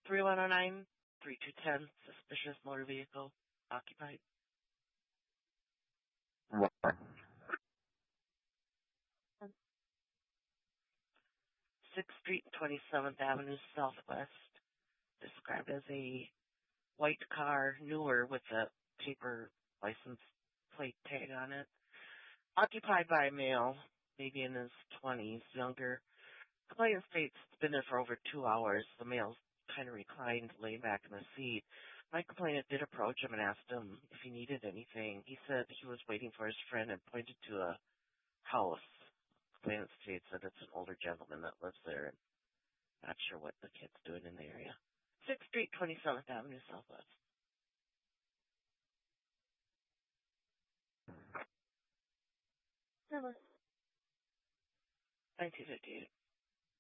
3109-3210, suspicious motor vehicle, occupied. What? 6th Street, 27th Avenue Southwest, described as a white car, newer with a paper license plate tag on it. Occupied by a male, maybe in his 20s, younger. Complainant states it's been there for over 2 hours. The male's kind of reclined, laying back in the seat. My complainant did approach him and asked him if he needed anything. He said he was waiting for his friend and pointed to a house. Complainant states that it's an older gentleman that lives there and not sure what the kid's doing in the area. 6th Street, 27th Avenue Southwest. Hello. 1958.